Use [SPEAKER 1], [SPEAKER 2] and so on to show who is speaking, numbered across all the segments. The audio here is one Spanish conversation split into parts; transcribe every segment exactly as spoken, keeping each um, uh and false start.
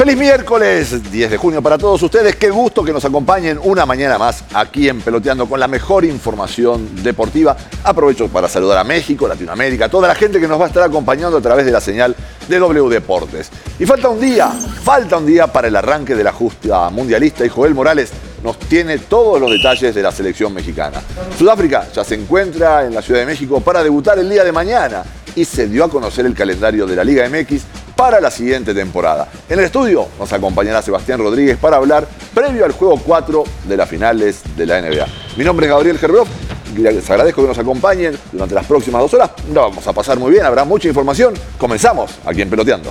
[SPEAKER 1] Feliz miércoles, diez de junio para todos ustedes. Qué gusto que nos acompañen una mañana más aquí en Peloteando con la mejor información deportiva. Aprovecho para saludar a México, Latinoamérica, toda la gente que nos va a estar acompañando a través de la señal de W Deportes. Y falta un día, falta un día para el arranque de la justa mundialista y Joel Morales nos tiene todos los detalles de la selección mexicana. Sudáfrica ya se encuentra en la Ciudad de México para debutar el día de mañana y se dio a conocer el calendario de la Liga M X para la siguiente temporada. En el estudio nos acompañará Sebastián Rodríguez para hablar previo al juego cuatro de las finales de la N B A. Mi nombre es Gabriel Gerbroff, les agradezco que nos acompañen durante las próximas dos horas. La vamos a pasar muy bien, habrá mucha información. Comenzamos aquí en Peloteando.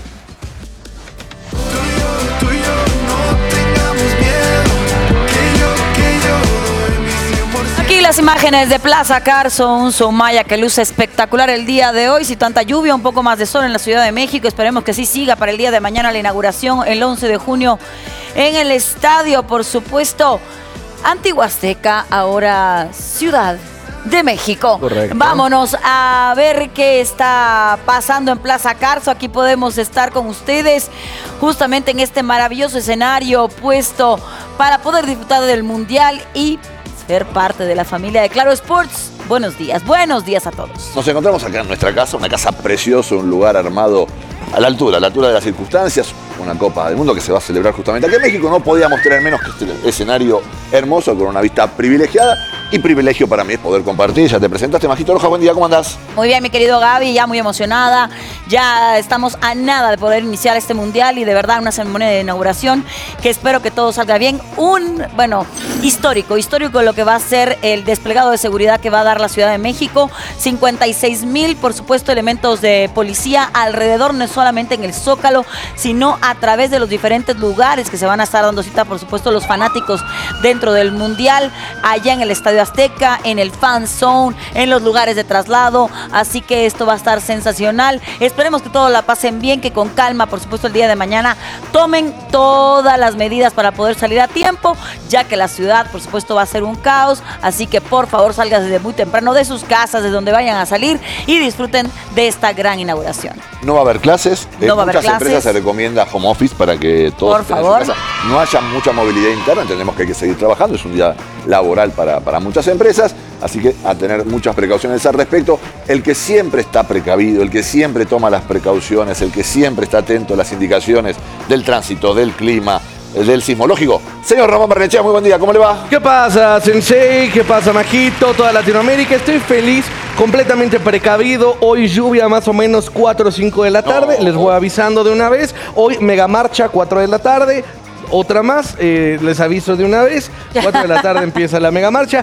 [SPEAKER 2] Aquí las imágenes de Plaza Carso, un Soumaya que luce espectacular el día de hoy, sin tanta lluvia, un poco más de sol en la Ciudad de México. Esperemos que sí siga para el día de mañana la inauguración, el once de junio, en el estadio, por supuesto, Antigua Azteca, ahora Ciudad de México.
[SPEAKER 3] Correcto.
[SPEAKER 2] Vámonos a ver qué está pasando en Plaza Carso. Aquí podemos estar con ustedes justamente en este maravilloso escenario puesto para poder disfrutar del Mundial y ser parte de la familia de Claro Sports. Buenos días, buenos días a todos.
[SPEAKER 1] Nos encontramos acá en nuestra casa, una casa preciosa, un lugar armado a la altura, a la altura de las circunstancias, una Copa del Mundo que se va a celebrar justamente aquí en México. No podíamos tener menos que este escenario hermoso con una vista privilegiada y privilegio para mí es poder compartir. Ya te presentaste, Majito Rojas, buen día, ¿cómo andás?
[SPEAKER 2] Muy bien, mi querido Gaby, ya muy emocionada. Ya estamos a nada de poder iniciar este mundial y de verdad una ceremonia de inauguración que espero que todo salga bien. Un, bueno, histórico, histórico lo que va a ser el desplegado de seguridad que va a dar la Ciudad de México. cincuenta y seis mil, por supuesto, elementos de policía alrededor, no solamente en el Zócalo, sino a través de los diferentes lugares que se van a estar dando cita, por supuesto, los fanáticos dentro del mundial, allá en el Estadio Azteca, en el Fan Zone, en los lugares de traslado. Así que esto va a estar sensacional. Esperemos que todos la pasen bien, que con calma, por supuesto, el día de mañana tomen todas las medidas para poder salir a tiempo, ya que la ciudad, por supuesto, va a ser un caos. Así que por favor salgan desde muy temprano de sus casas, de donde vayan a salir, y disfruten de esta gran inauguración.
[SPEAKER 1] No va a haber clases.
[SPEAKER 2] No
[SPEAKER 1] en
[SPEAKER 2] va a haber
[SPEAKER 1] muchas
[SPEAKER 2] clases.
[SPEAKER 1] empresas se recomienda home office para que todos
[SPEAKER 2] Por favor.
[SPEAKER 1] en su casa no haya mucha movilidad interna. Entendemos que hay que seguir trabajando, es un día laboral para, para muchas empresas, así que a tener muchas precauciones al respecto. El que siempre está precavido, el que siempre toma las precauciones, el que siempre está atento a las indicaciones del tránsito, del clima, del sismológico. Señor Ramón Barnechea, muy buen día, ¿cómo le va?
[SPEAKER 3] ¿Qué pasa, Sensei? ¿Qué pasa, Majito? Toda Latinoamérica. Estoy feliz, completamente precavido. Hoy lluvia más o menos cuatro o cinco de la tarde.
[SPEAKER 1] No.
[SPEAKER 3] Les voy avisando de una vez. Hoy mega marcha cuatro de la tarde. Otra más, eh, les aviso de una vez. cuatro de la tarde empieza la mega marcha.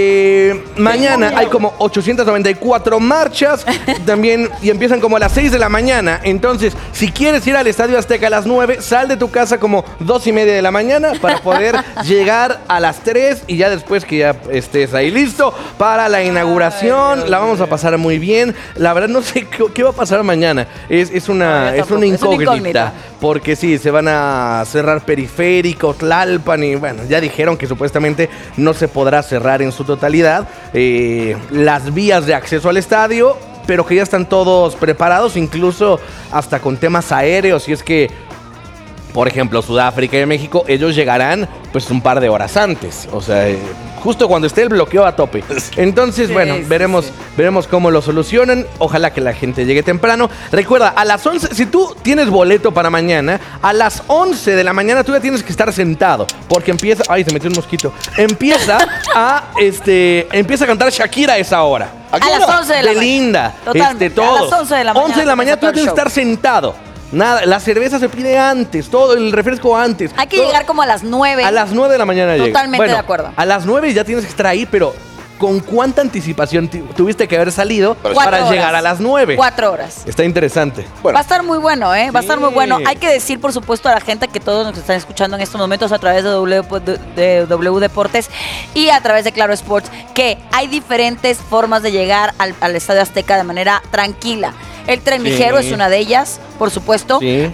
[SPEAKER 3] Eh, mañana hay como ochocientas noventa y cuatro marchas también y empiezan como a las seis de la mañana. Entonces, si quieres ir al Estadio Azteca a las nueve, sal de tu casa como dos y media de la mañana para poder llegar a las tres y ya después que ya estés ahí listo para la inauguración. La vamos a pasar muy bien. La verdad no sé qué, qué va a pasar mañana. Es, es, una, es una incógnita. Porque sí, se van a cerrar periféricos, Tlalpan y bueno, ya dijeron que supuestamente no se podrá cerrar en su totalidad eh, las vías de acceso al estadio, pero que ya están todos preparados, incluso hasta con temas aéreos, y es que, por ejemplo, Sudáfrica y México, ellos llegarán pues un par de horas antes, o sea, eh, justo cuando esté el bloqueo a tope. Entonces, sí, bueno, sí, veremos, sí. veremos cómo lo solucionan. Ojalá que la gente llegue temprano. Recuerda, a las once, si tú tienes boleto para mañana, a las once de la mañana tú ya tienes que estar sentado, porque empieza, ay, se metió un mosquito. Empieza a, este, empieza a cantar Shakira a esa hora.
[SPEAKER 2] ¿A, a las once de la mañana.
[SPEAKER 3] Linda,
[SPEAKER 2] Totalmente.
[SPEAKER 3] este, todo.
[SPEAKER 2] A las once de la mañana.
[SPEAKER 3] once de la mañana tú ya tienes que estar sentado. Nada, la cerveza se pide antes, todo, el refresco antes.
[SPEAKER 2] Hay que
[SPEAKER 3] todo.
[SPEAKER 2] llegar como a las nueve.
[SPEAKER 3] A las nueve de la mañana llega.
[SPEAKER 2] Totalmente
[SPEAKER 3] bueno,
[SPEAKER 2] de acuerdo.
[SPEAKER 3] A las nueve ya tienes que estar ahí, pero ¿con cuánta anticipación tuviste que haber salido
[SPEAKER 2] Cuatro
[SPEAKER 3] para
[SPEAKER 2] horas.
[SPEAKER 3] llegar a las nueve?
[SPEAKER 2] Cuatro horas.
[SPEAKER 3] Está interesante.
[SPEAKER 2] Bueno. Va a estar muy bueno, ¿eh? Va a estar
[SPEAKER 3] Sí.
[SPEAKER 2] muy bueno. Hay que decir, por supuesto, a la gente que todos nos están escuchando en estos momentos a través de W, de W Deportes y a través de Claro Sports, que hay diferentes formas de llegar al, al Estadio Azteca de manera tranquila. El tren
[SPEAKER 3] Sí.
[SPEAKER 2] ligero es una de ellas, por supuesto.
[SPEAKER 3] Sí.
[SPEAKER 2] A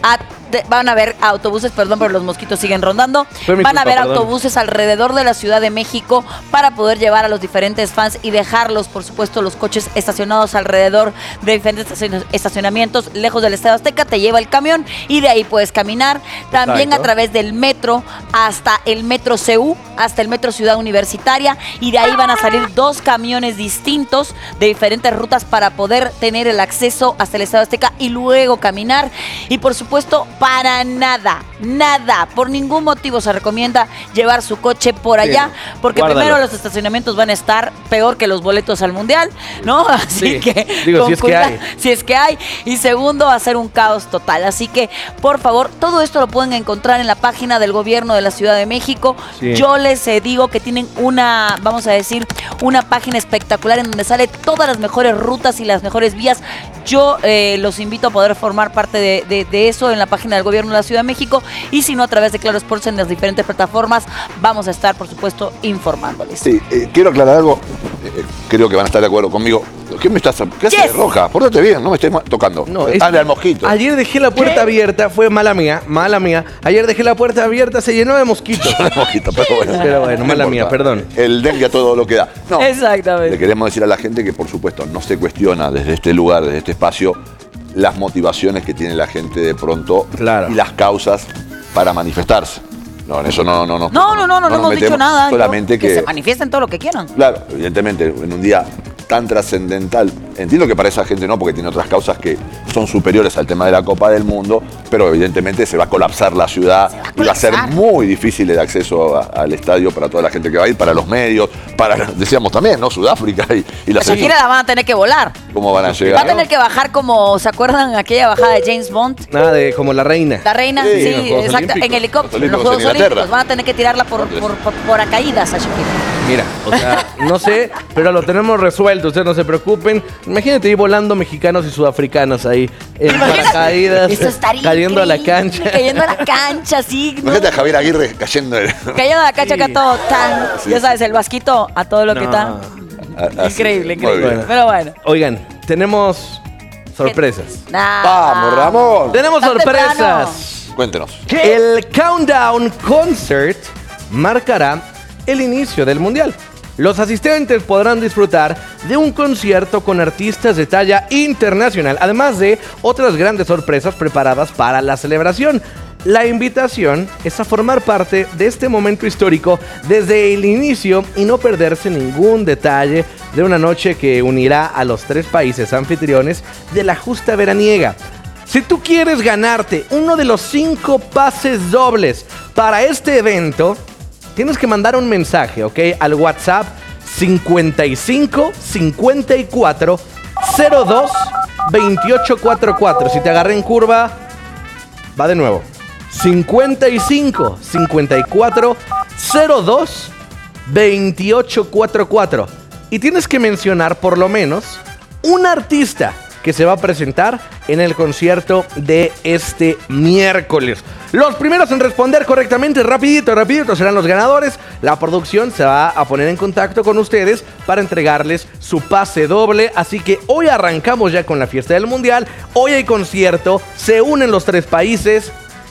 [SPEAKER 2] de- van a haber autobuses, perdón, pero los mosquitos siguen rondando.
[SPEAKER 3] Fue mi
[SPEAKER 2] Van a
[SPEAKER 3] culpa,
[SPEAKER 2] haber
[SPEAKER 3] perdón.
[SPEAKER 2] autobuses alrededor de la Ciudad de México para poder llevar a los diferentes fans y dejarlos, por supuesto, los coches estacionados alrededor de diferentes estacion- estacionamientos lejos del Estadio Azteca. Te lleva el camión y de ahí puedes caminar. También
[SPEAKER 3] Exacto.
[SPEAKER 2] a través del metro hasta el metro C U, hasta el metro Ciudad Universitaria, y de ahí van a salir dos camiones distintos de diferentes rutas para poder tener el acceso hasta el Estadio Azteca y luego caminar. Y por supuesto, para nada, nada, por ningún motivo se recomienda llevar su coche por allá, porque
[SPEAKER 3] guárdalo.
[SPEAKER 2] primero los estacionamientos van a estar peor que los boletos al Mundial, ¿no? Así
[SPEAKER 3] Sí,
[SPEAKER 2] que
[SPEAKER 3] digo,
[SPEAKER 2] con
[SPEAKER 3] si es que
[SPEAKER 2] cuidado,
[SPEAKER 3] hay.
[SPEAKER 2] si es que hay. Y segundo, va a ser un caos total. Así que, por favor, todo esto lo pueden encontrar en la página del gobierno de la Ciudad de México.
[SPEAKER 3] Sí.
[SPEAKER 2] Yo les eh, digo que tienen una, vamos a decir, una página espectacular en donde sale todas las mejores rutas y las mejores vías. Yo eh, los invito a poder formar parte de, de- de eso en la página del gobierno de la Ciudad de México, y si no, a través de Claro Sports en las diferentes plataformas, vamos a estar, por supuesto, informándoles.
[SPEAKER 1] Sí, eh, quiero aclarar algo. Eh, eh, creo que van a estar de acuerdo conmigo. ¿Qué me estás ¿Qué haces,
[SPEAKER 2] Yes.
[SPEAKER 1] Roja? Pórtate bien, no me estés ma- tocando.
[SPEAKER 3] No,
[SPEAKER 1] Eh,
[SPEAKER 3] es-
[SPEAKER 1] Dale al mosquito.
[SPEAKER 3] Ayer dejé la puerta
[SPEAKER 2] ¿Qué?
[SPEAKER 3] abierta, fue mala mía, mala mía. Ayer dejé la puerta abierta, se llenó de mosquitos.
[SPEAKER 1] Al mosquito, pero bueno.
[SPEAKER 3] Pero bueno,
[SPEAKER 1] No
[SPEAKER 3] mala
[SPEAKER 1] importa.
[SPEAKER 3] mía, perdón.
[SPEAKER 1] El dengue a todo lo que da. No,
[SPEAKER 2] Exactamente.
[SPEAKER 1] le queremos decir a la gente que, por supuesto, no se cuestiona desde este lugar, desde este espacio, las motivaciones que tiene la gente de pronto
[SPEAKER 3] Claro.
[SPEAKER 1] y las causas para manifestarse. No, en eso no, no, no.
[SPEAKER 2] No, no, no, no, no
[SPEAKER 1] nos
[SPEAKER 2] hemos dicho
[SPEAKER 1] metemos,
[SPEAKER 2] nada. Yo-
[SPEAKER 1] Solamente
[SPEAKER 2] que
[SPEAKER 1] que,
[SPEAKER 2] se manifiesten todo lo que quieran.
[SPEAKER 1] claro, evidentemente, en un día tan trascendental, entiendo que para esa gente no, porque tiene otras causas que son superiores al tema de la Copa del Mundo, pero evidentemente se va a colapsar la ciudad
[SPEAKER 2] Se va a
[SPEAKER 1] y va a ser
[SPEAKER 2] colapsar.
[SPEAKER 1] muy difícil el acceso a- al estadio para toda la gente que va a ir, para los medios, para, decíamos también, ¿no? Sudáfrica y, y la
[SPEAKER 2] La Shakira la van a tener que volar.
[SPEAKER 1] ¿Cómo van a
[SPEAKER 2] Va
[SPEAKER 1] llegar?
[SPEAKER 2] a tener que bajar como, ¿se acuerdan aquella bajada de James Bond?
[SPEAKER 3] Nada de como la reina.
[SPEAKER 2] La reina,
[SPEAKER 1] Sí,
[SPEAKER 2] sí,
[SPEAKER 1] en los Juegos
[SPEAKER 2] exacto,
[SPEAKER 1] Olímpicos.
[SPEAKER 2] en helicóptero,
[SPEAKER 1] Los
[SPEAKER 2] en los
[SPEAKER 1] Olímpicos
[SPEAKER 2] Juegos
[SPEAKER 1] en Inglaterra.
[SPEAKER 2] Olímpicos. Van a tener que tirarla por, por, por, por paracaídas a Shakira.
[SPEAKER 3] Mira, o sea, no sé, pero lo tenemos resuelto, ustedes no se preocupen. Imagínate ir volando mexicanos y sudafricanos ahí en
[SPEAKER 2] Imagínate,
[SPEAKER 3] paracaídas,
[SPEAKER 2] eso estaría
[SPEAKER 3] cayendo a la
[SPEAKER 2] increíble,
[SPEAKER 3] cancha.
[SPEAKER 2] Cayendo a la cancha, sí. ¿no?
[SPEAKER 1] Imagínate a Javier Aguirre cayendo en-
[SPEAKER 2] Cayendo a la cancha
[SPEAKER 3] Sí.
[SPEAKER 2] acá todo tan,
[SPEAKER 1] Sí.
[SPEAKER 2] ya sabes, el vasquito a todo lo que
[SPEAKER 3] No.
[SPEAKER 2] está.
[SPEAKER 1] a- así.
[SPEAKER 2] Increíble,
[SPEAKER 1] Muy
[SPEAKER 2] increíble.
[SPEAKER 1] bien.
[SPEAKER 2] Pero bueno.
[SPEAKER 3] Oigan, tenemos sorpresas.
[SPEAKER 2] Nah.
[SPEAKER 1] Vamos, Ramón.
[SPEAKER 3] Tenemos
[SPEAKER 2] Tan temprano.
[SPEAKER 3] sorpresas.
[SPEAKER 1] Cuéntenos.
[SPEAKER 3] El Countdown Concert marcará el inicio del Mundial. Los asistentes podrán disfrutar de un concierto con artistas de talla internacional, además de otras grandes sorpresas preparadas para la celebración. La invitación es a formar parte de este momento histórico desde el inicio y no perderse ningún detalle de una noche que unirá a los tres países anfitriones de la justa veraniega. Si tú quieres ganarte uno de los cinco pases dobles para este evento, tienes que mandar un mensaje, ¿ok? Al WhatsApp cincuenta y cinco cincuenta y cuatro cero dos veintiocho cuarenta y cuatro. Si te agarré en curva, va de nuevo. cincuenta y cinco cincuenta y cuatro cero dos veintiocho cuarenta y cuatro. Y tienes que mencionar por lo menos un artista que se va a presentar en el concierto de este miércoles. Los primeros en responder correctamente, rapidito, rapidito, serán los ganadores. La producción se va a poner en contacto con ustedes para entregarles su pase doble. Así que hoy arrancamos ya con la fiesta del Mundial. Hoy hay concierto, se unen los tres países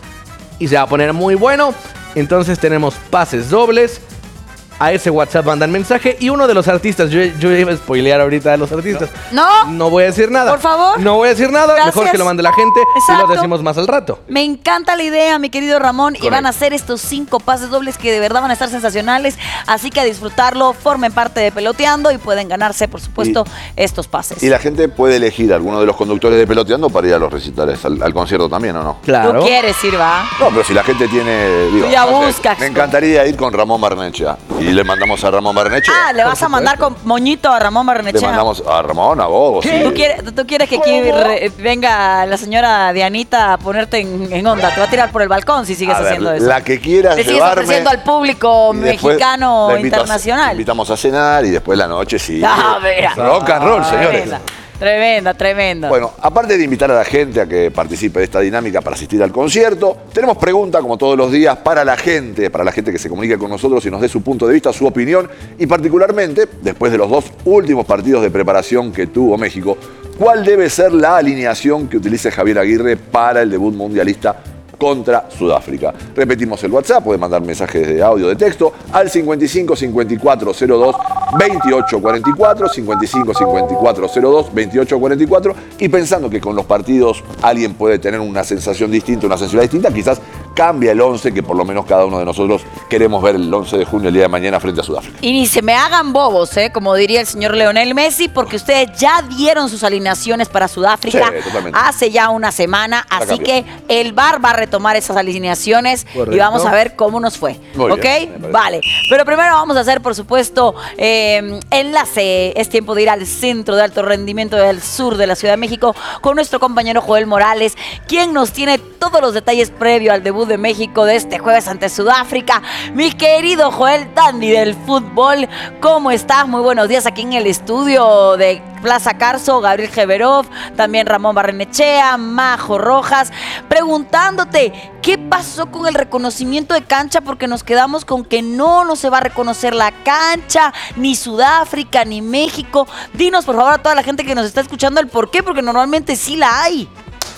[SPEAKER 3] y se va a poner muy bueno. Entonces tenemos pases dobles. A ese WhatsApp mandan mensaje y uno de los artistas, yo, yo iba a spoilear ahorita a los artistas.
[SPEAKER 2] No.
[SPEAKER 3] No voy a decir nada.
[SPEAKER 2] Por favor.
[SPEAKER 3] No voy a decir nada.
[SPEAKER 2] Gracias.
[SPEAKER 3] Mejor que lo mande la gente y
[SPEAKER 2] Exacto.
[SPEAKER 3] lo decimos más al rato.
[SPEAKER 2] Me encanta la idea, mi querido Ramón, y
[SPEAKER 3] Correcto.
[SPEAKER 2] van a hacer estos cinco pases dobles que de verdad van a estar sensacionales, así que a disfrutarlo, formen parte de Peloteando y pueden ganarse, por supuesto, estos pases.
[SPEAKER 1] Y la gente puede elegir a alguno de los conductores de Peloteando para ir a los recitales, al, al concierto también, ¿o no?
[SPEAKER 3] Claro.
[SPEAKER 2] Tú quieres ir, va.
[SPEAKER 1] No, pero si la gente tiene... Digo,
[SPEAKER 2] Tú ya
[SPEAKER 1] no sé,
[SPEAKER 2] buscas.
[SPEAKER 1] me encantaría ir con Ramón Barnechea. Y le mandamos a Ramón Barnechea.
[SPEAKER 2] Ah, le
[SPEAKER 1] por
[SPEAKER 2] vas a mandar
[SPEAKER 1] supuesto.
[SPEAKER 2] con moñito a Ramón
[SPEAKER 1] Le
[SPEAKER 2] Barnechea.
[SPEAKER 1] mandamos a Ramón, a vos. sí.
[SPEAKER 2] ¿Tú quieres, tú quieres que aquí re- venga la señora Dianita a ponerte en, en onda? Te va a tirar por el balcón si sigues
[SPEAKER 1] A ver,
[SPEAKER 2] haciendo eso.
[SPEAKER 1] la que quiera
[SPEAKER 2] Le sigues
[SPEAKER 1] llevarme.
[SPEAKER 2] ofreciendo al público
[SPEAKER 1] y después
[SPEAKER 2] mexicano
[SPEAKER 1] la invito a-
[SPEAKER 2] internacional.
[SPEAKER 1] la invitamos a cenar y después la noche sí.
[SPEAKER 2] Ah, mira.
[SPEAKER 1] Rock and roll, señores.
[SPEAKER 2] Tremenda, tremenda, tremenda.
[SPEAKER 1] Bueno, aparte de invitar a la gente a que participe de esta dinámica para asistir al concierto, tenemos preguntas como todos los días para la gente, para la gente que se comunique con nosotros y nos dé su punto de vista, su opinión y particularmente, después de los dos últimos partidos de preparación que tuvo México, ¿cuál debe ser la alineación que utilice Javier Aguirre para el debut mundialista contra Sudáfrica. Repetimos el WhatsApp, pueden mandar mensajes de audio, de texto, al cincuenta y cinco cincuenta y cuatro cero dos veintiocho cuarenta y cuatro, cincuenta y cinco cincuenta y cuatro cero dos veintiocho cuarenta y cuatro, y pensando que con los partidos alguien puede tener una sensación distinta, una sensación distinta, quizás cambia el once, que por lo menos cada uno de nosotros queremos ver el once de junio, el día de mañana, frente a Sudáfrica.
[SPEAKER 2] Y ni se me hagan bobos, ¿eh? Como diría el señor Lionel Messi, porque ustedes ya dieron sus alineaciones para Sudáfrica
[SPEAKER 1] Sí,
[SPEAKER 2] hace ya una semana,
[SPEAKER 1] La
[SPEAKER 2] así
[SPEAKER 1] cambió.
[SPEAKER 2] que el V A R va a retomar esas alineaciones.
[SPEAKER 3] Correcto.
[SPEAKER 2] Y vamos a ver cómo nos fue.
[SPEAKER 1] Muy
[SPEAKER 2] ¿Ok?
[SPEAKER 1] bien, me parece.
[SPEAKER 2] Vale. Pero primero vamos a hacer, por supuesto, eh, enlace. Es tiempo de ir al centro de alto rendimiento del sur de la Ciudad de México con nuestro compañero Joel Morales, quien nos tiene todos los detalles previo al debut de México de este jueves ante Sudáfrica. Mi querido Joel Dandy del fútbol, ¿cómo estás? Muy buenos días aquí en el estudio de Plaza Carso, Gabriel Geverov, también Ramón Barrenechea, Majo Rojas, preguntándote qué pasó con el reconocimiento de cancha, porque nos quedamos con que no, no se va a reconocer la cancha, ni Sudáfrica, ni México. Dinos, por favor, a toda la gente que nos está escuchando el por qué, porque normalmente sí la hay.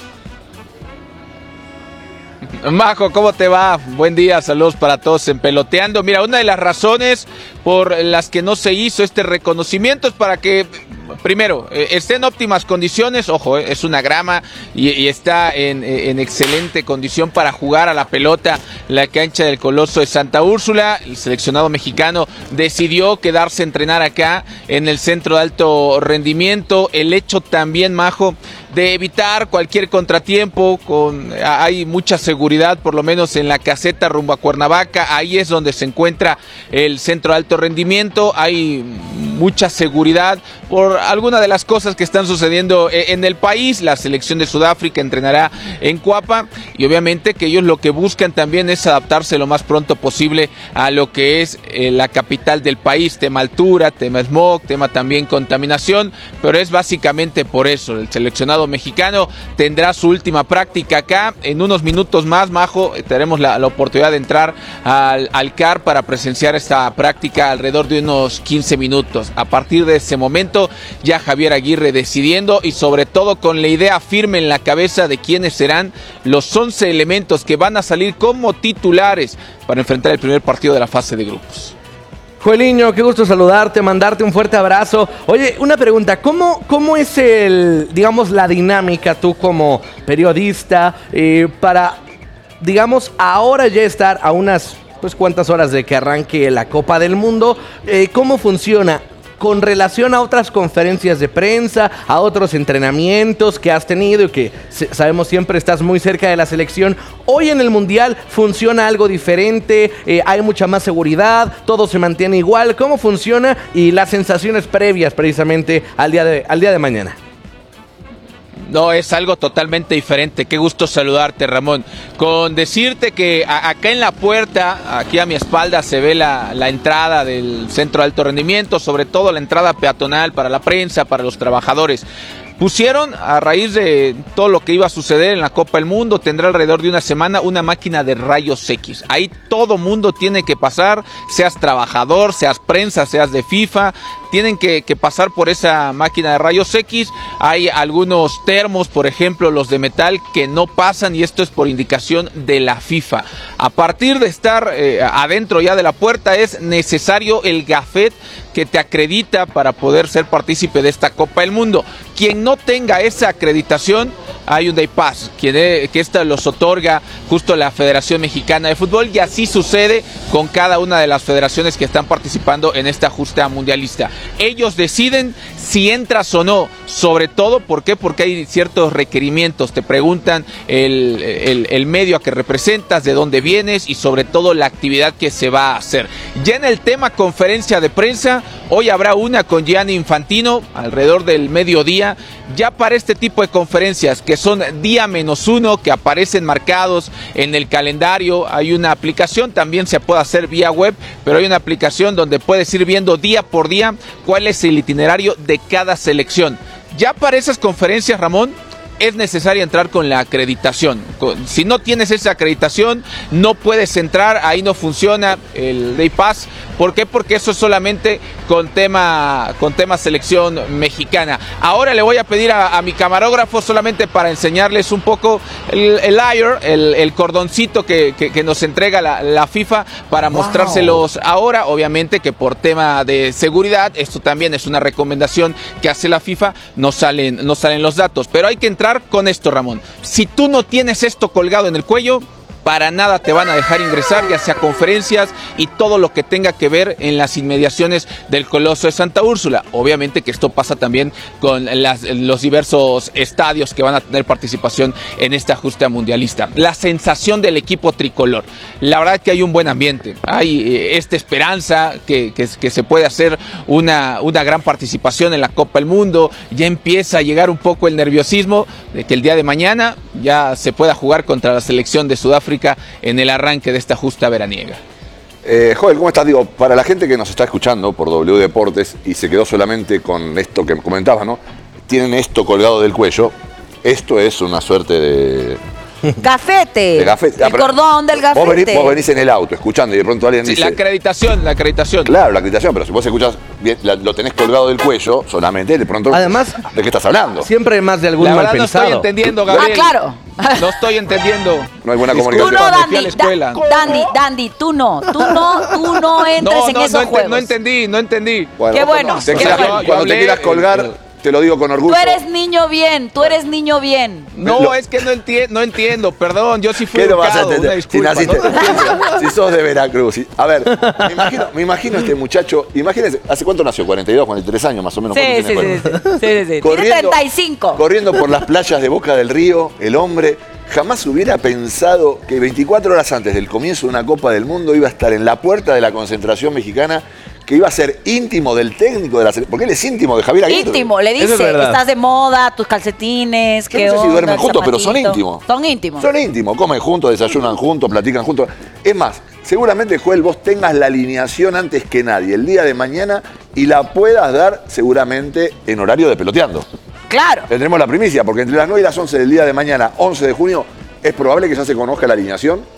[SPEAKER 4] Majo, ¿cómo te va? Buen día, saludos para todos en Peloteando. Mira, una de las razones por las que no se hizo este reconocimiento es para que, primero, eh, esté en óptimas condiciones. Ojo, eh, es una grama y, y está en, en excelente condición para jugar a la pelota la cancha del Coloso de Santa Úrsula. El seleccionado mexicano decidió quedarse a entrenar acá en el centro de alto rendimiento. El hecho también, Majo, de evitar cualquier contratiempo, con hay mucha seguridad, por lo menos en la caseta rumbo a Cuernavaca. Ahí es donde se encuentra el centro de alto rendimiento. Hay mucha seguridad por alguna de las cosas que están sucediendo en el país. La selección de Sudáfrica entrenará en Cuapa y obviamente que ellos lo que buscan también es adaptarse lo más pronto posible a lo que es eh, la capital del país. Tema altura, tema smog, tema también contaminación, pero es básicamente por eso. El seleccionado mexicano tendrá su última práctica acá. En unos minutos más, Majo, tenemos la, la oportunidad de entrar al, al C A R para presenciar esta práctica alrededor de unos quince minutos. A partir de ese momento, ya Javier Aguirre decidiendo y sobre todo con la idea firme en la cabeza de quiénes serán los once elementos que van a salir como titulares para enfrentar el primer partido de la fase de grupos.
[SPEAKER 3] Joeliño, qué gusto saludarte, mandarte un fuerte abrazo. Oye, una pregunta, ¿cómo, cómo es el, digamos, la dinámica tú como periodista eh, para, digamos, ahora ya estar a unas, pues, cuántas horas de que arranque la Copa del Mundo? Eh, ¿Cómo funciona con relación a otras conferencias de prensa, a otros entrenamientos que has tenido y que sabemos siempre estás muy cerca de la selección? Hoy en el Mundial funciona algo diferente, eh, hay mucha más seguridad, todo se mantiene igual. ¿Cómo funciona y las sensaciones previas precisamente al día de, al día de mañana?
[SPEAKER 4] No, es algo totalmente diferente. Qué gusto saludarte, Ramón. Con decirte que a, acá en la puerta, aquí a mi espalda, se ve la, la entrada del centro de alto rendimiento, sobre todo la entrada peatonal para la prensa, para los trabajadores. Pusieron, a raíz de todo lo que iba a suceder en la Copa del Mundo, tendrá alrededor de una semana una máquina de rayos X. Ahí todo mundo tiene que pasar, seas trabajador, seas prensa, seas de FIFA, tienen que, que pasar por esa máquina de rayos X. Hay algunos termos, por ejemplo, los de metal, que no pasan y esto es por indicación de la FIFA. A partir de estar eh, adentro ya de la puerta es necesario el gafet que te acredita para poder ser partícipe de esta Copa del Mundo. Quien no tenga esa acreditación, hay un Day Pass, que, que esta los otorga justo la Federación Mexicana de Fútbol, y así sucede con cada una de las federaciones que están participando en esta justa mundialista. Ellos deciden si entras o no, sobre todo, ¿por qué? Porque hay ciertos requerimientos, te preguntan el, el, el medio a que representas, de dónde vienes y sobre todo la actividad que se va a hacer. Ya en el tema conferencia de prensa, hoy habrá una con Gianni Infantino alrededor del mediodía, ya para este tipo de conferencias que son día menos uno, que aparecen marcados en el calendario. Hay una aplicación, también se puede hacer vía web, pero hay una aplicación donde puedes ir viendo día por día cuál es el itinerario de cada selección. Ya para esas conferencias, Ramón, es necesario entrar con la acreditación. Si no tienes esa acreditación, no puedes entrar, ahí no funciona el Day Pass. ¿Por qué? Porque eso es solamente con tema, con tema selección mexicana. Ahora le voy a pedir a, a mi camarógrafo solamente para enseñarles un poco el, el air, el, el cordoncito que, que, que nos entrega la, la FIFA para wow. mostrárselos ahora. Obviamente que por tema de seguridad, esto también es una recomendación que hace la FIFA, no salen, no salen los datos. Pero hay que entrar con esto, Ramón. Si tú no tienes esto colgado en el cuello, para nada te van a dejar ingresar, ya sea conferencias y todo lo que tenga que ver en las inmediaciones del Coloso de Santa Úrsula. Obviamente que esto pasa también con las, los diversos estadios que van a tener participación en esta justa mundialista. La sensación del equipo tricolor. La verdad que hay un buen ambiente. Hay eh, esta esperanza que, que, que se puede hacer una, una gran participación en la Copa del Mundo. Ya empieza a llegar un poco el nerviosismo de que el día de mañana ya se pueda jugar contra la selección de Sudáfrica en el arranque de esta justa veraniega.
[SPEAKER 1] Eh, Joel, ¿cómo estás? Digo, para la gente que nos está escuchando por W Deportes y se quedó solamente con esto que comentabas, ¿no? Tienen esto colgado del cuello. Esto es una suerte de...
[SPEAKER 2] Gafete.
[SPEAKER 1] De gafete.
[SPEAKER 2] El cordón del gafete.
[SPEAKER 1] Vos venís, vos venís en el auto escuchando y de pronto alguien
[SPEAKER 4] sí,
[SPEAKER 1] dice...
[SPEAKER 4] La acreditación, la acreditación.
[SPEAKER 1] Claro, la acreditación, pero si vos escuchás, bien, la, lo tenés colgado del cuello solamente, de pronto...
[SPEAKER 3] Además,
[SPEAKER 1] ¿de qué estás hablando?
[SPEAKER 3] Siempre hay más de algún
[SPEAKER 4] la
[SPEAKER 3] mal
[SPEAKER 4] verdad
[SPEAKER 3] pensado.
[SPEAKER 4] No estoy entendiendo, Gabriel.
[SPEAKER 2] Ah, claro.
[SPEAKER 4] No estoy entendiendo.
[SPEAKER 1] No hay buena
[SPEAKER 4] Disculpe,
[SPEAKER 1] comunicación.
[SPEAKER 2] Tú no,
[SPEAKER 4] cuando fui a
[SPEAKER 2] Dandy,
[SPEAKER 4] la escuela.
[SPEAKER 2] Da- Dandy, Dandy, tú no, tú no, tú no entres
[SPEAKER 4] No,
[SPEAKER 2] en
[SPEAKER 4] no,
[SPEAKER 2] esos
[SPEAKER 4] no, ente-
[SPEAKER 2] juegos.
[SPEAKER 4] no entendí, no entendí.
[SPEAKER 2] Qué bueno,
[SPEAKER 1] te
[SPEAKER 2] qué
[SPEAKER 1] quieras-
[SPEAKER 2] bueno.
[SPEAKER 1] Cuando
[SPEAKER 4] Yo
[SPEAKER 1] te
[SPEAKER 4] hablé,
[SPEAKER 1] quieras colgar,
[SPEAKER 4] eh,
[SPEAKER 1] te lo digo con orgullo.
[SPEAKER 2] Tú eres niño bien, tú eres niño bien.
[SPEAKER 4] No,
[SPEAKER 1] Lo-
[SPEAKER 4] es que no, enti no entiendo, perdón, yo sí fui
[SPEAKER 1] ¿Qué no vas a
[SPEAKER 4] educado, una
[SPEAKER 1] entender? Si,
[SPEAKER 4] disculpa,
[SPEAKER 1] naciste,
[SPEAKER 4] no te entiendo.
[SPEAKER 1] si sos de Veracruz. y- A ver, me imagino, me imagino este muchacho, imagínense, ¿hace cuánto nació? cuarenta y dos, cuarenta y tres años más o menos.
[SPEAKER 2] Sí,
[SPEAKER 1] ¿cuánto
[SPEAKER 2] sí,
[SPEAKER 1] tiene
[SPEAKER 2] sí,
[SPEAKER 1] Joel?
[SPEAKER 2] sí, sí, sí. Tiene
[SPEAKER 1] Corriendo-
[SPEAKER 2] treinta y cinco.
[SPEAKER 1] Corriendo por las playas de Boca del Río, el hombre jamás hubiera pensado que veinticuatro horas antes del comienzo de una Copa del Mundo iba a estar en la puerta de la concentración mexicana, que iba a ser íntimo del técnico de la selección, porque él es íntimo de Javier Aguirre.
[SPEAKER 2] Íntimo, le
[SPEAKER 3] Eso es
[SPEAKER 2] dice,
[SPEAKER 3] verdad.
[SPEAKER 2] estás de moda, tus calcetines,
[SPEAKER 1] Yo
[SPEAKER 2] qué
[SPEAKER 1] no sé si
[SPEAKER 2] onda,
[SPEAKER 1] duermen
[SPEAKER 2] el
[SPEAKER 1] juntos, pero son
[SPEAKER 2] zapatito.
[SPEAKER 1] íntimos.
[SPEAKER 2] Son íntimos.
[SPEAKER 1] Son íntimos, comen juntos, desayunan juntos, platican juntos. Es más, seguramente, Joel, vos tengas la alineación antes que nadie el día de mañana y la puedas dar seguramente en horario de peloteando.
[SPEAKER 2] Claro.
[SPEAKER 1] Tendremos la primicia, porque entre las nueve y las once del día de mañana, once de junio, es probable que ya se conozca la alineación.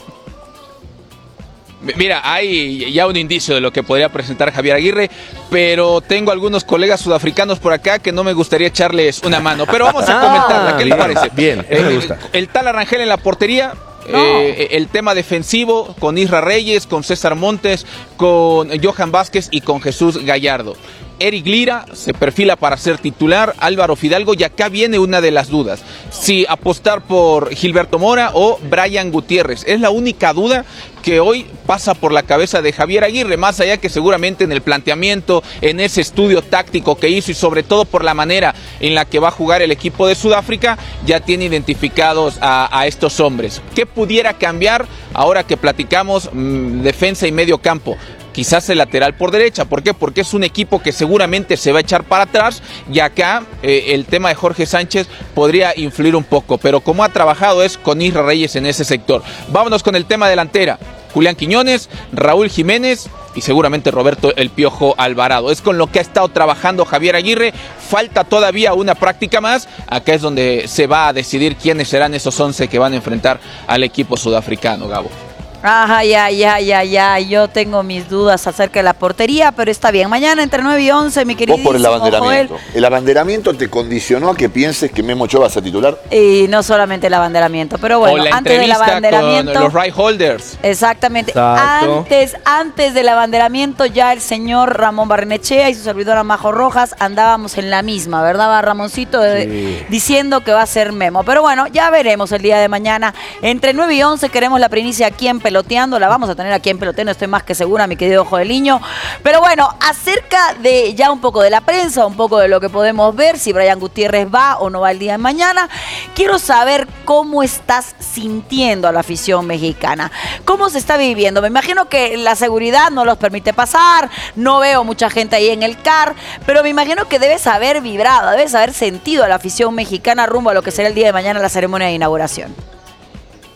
[SPEAKER 4] Mira, hay ya un indicio de lo que podría presentar Javier Aguirre, pero tengo algunos colegas sudafricanos por acá que no me gustaría echarles una mano. Pero vamos a
[SPEAKER 3] Ah,
[SPEAKER 4] comentarla, ¿qué le
[SPEAKER 3] bien,
[SPEAKER 4] parece?
[SPEAKER 3] bien, eso me gusta.
[SPEAKER 4] El, el tal Arrangel en la portería.
[SPEAKER 2] No.
[SPEAKER 4] Eh, el tema defensivo con Isra Reyes, con César Montes, con Johan Vázquez y con Jesús Gallardo. Eric Lira se perfila para ser titular, Álvaro Fidalgo, y acá viene una de las dudas. Si apostar por Gilberto Mora o Brian Gutiérrez. Es la única duda que hoy pasa por la cabeza de Javier Aguirre, más allá que seguramente en el planteamiento, en ese estudio táctico que hizo y sobre todo por la manera en la que va a jugar el equipo de Sudáfrica, ya tiene identificados a, a estos hombres. ¿Qué pudiera cambiar ahora que platicamos mmm, defensa y medio campo? Quizás el lateral por derecha. ¿Por qué? Porque es un equipo que seguramente se va a echar para atrás y acá eh, el tema de Jorge Sánchez podría influir un poco, pero como ha trabajado es con Isra Reyes en ese sector. Vámonos con el tema delantera. Julián Quiñones, Raúl Jiménez y seguramente Roberto El Piojo Alvarado. Es con lo que ha estado trabajando Javier Aguirre. Falta todavía una práctica más. Acá es donde se va a decidir quiénes serán esos once que van a enfrentar al equipo sudafricano, Gabo.
[SPEAKER 2] Ay, ay, ay, ay, ay, yo tengo mis dudas acerca de la portería, pero está bien. Mañana entre nueve y once, mi querido
[SPEAKER 1] Vos por el abanderamiento. ¿El abanderamiento te condicionó a que pienses que Memo Ochoa va a ser titular?
[SPEAKER 2] Y no solamente el abanderamiento, pero bueno,
[SPEAKER 4] o la
[SPEAKER 2] antes del
[SPEAKER 4] entrevista
[SPEAKER 2] abanderamiento.
[SPEAKER 4] con los right holders.
[SPEAKER 2] Exactamente.
[SPEAKER 3] Exacto.
[SPEAKER 2] Antes, antes del abanderamiento, ya el señor Ramón Barrenechea y su servidora Majo Rojas andábamos en la misma, ¿verdad, Ramoncito? Eh,
[SPEAKER 3] Sí.
[SPEAKER 2] Diciendo que va a ser Memo. Pero bueno, ya veremos el día de mañana. Entre nueve y once queremos la primicia aquí en Peloteando. La vamos a tener aquí en Peloteando, estoy más que segura, mi querido Joeliño. Pero bueno, acerca de ya un poco de la prensa, un poco de lo que podemos ver, si Brian Gutiérrez va o no va el día de mañana, quiero saber cómo estás sintiendo a la afición mexicana. ¿Cómo se está viviendo? Me imagino que la seguridad no los permite pasar, no veo mucha gente ahí en el C A R, pero me imagino que debes haber vibrado, debes haber sentido a la afición mexicana rumbo a lo que será el día de mañana la ceremonia de inauguración.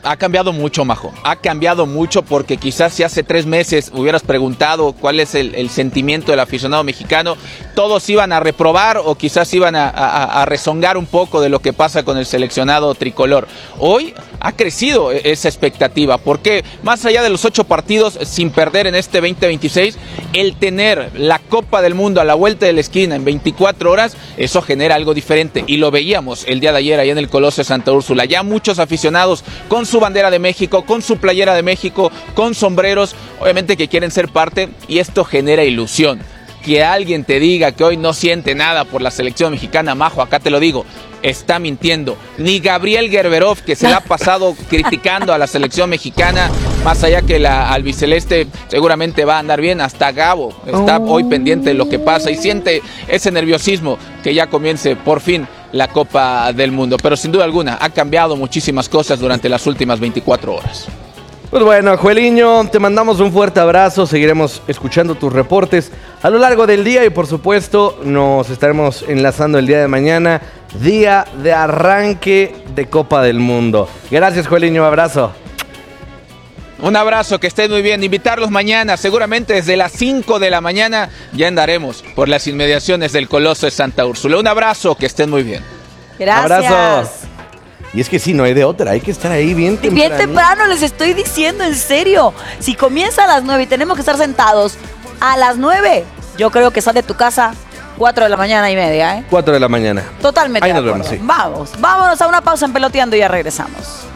[SPEAKER 4] Ha cambiado mucho, Majo. Ha cambiado mucho porque quizás si hace tres meses hubieras preguntado cuál es el, el sentimiento del aficionado mexicano, todos iban a reprobar o quizás iban a, a, a rezongar un poco de lo que pasa con el seleccionado tricolor. Hoy ha crecido esa expectativa porque más allá de los ocho partidos sin perder en este veinte veintiséis, el tener la Copa del Mundo a la vuelta de la esquina en veinticuatro horas, eso genera algo diferente. Y lo veíamos el día de ayer allá en el Coloso de Santa Úrsula. Ya muchos aficionados con su bandera de México, con su playera de México, con sombreros, obviamente que quieren ser parte, y esto genera ilusión. Que alguien te diga que hoy no siente nada por la selección mexicana, Majo, acá te lo digo, está mintiendo. Ni Gabriel Gerberov, que se la ha pasado criticando a la selección mexicana, más allá que la albiceleste seguramente va a andar bien, hasta Gabo está oh. hoy pendiente de lo que pasa y siente ese nerviosismo que ya comience por fin la Copa del Mundo. Pero sin duda alguna ha cambiado muchísimas cosas durante las últimas veinticuatro horas.
[SPEAKER 3] Pues bueno, Joeliño, te mandamos un fuerte abrazo, seguiremos escuchando tus reportes a lo largo del día y por supuesto nos estaremos enlazando el día de mañana, día de arranque de Copa del Mundo. Gracias, Joeliño, abrazo.
[SPEAKER 4] Un abrazo, que estén muy bien. Invitarlos mañana, seguramente desde las cinco de la mañana ya andaremos por las inmediaciones del Coloso de Santa Úrsula. Un abrazo, que estén muy bien.
[SPEAKER 2] Gracias.
[SPEAKER 3] Abrazos. Y es que sí, no hay de otra, hay que estar ahí bien temprano.
[SPEAKER 2] Bien temprano, les estoy diciendo, en serio. Si comienza a las nueve y tenemos que estar sentados a las nueve, yo creo que sal de tu casa cuatro de la mañana y media, ¿eh?
[SPEAKER 3] cuatro de la mañana.
[SPEAKER 2] Totalmente.
[SPEAKER 3] Ahí
[SPEAKER 2] de
[SPEAKER 3] nos vemos, sí.
[SPEAKER 2] Vamos, vámonos a una pausa en Peloteando y ya regresamos.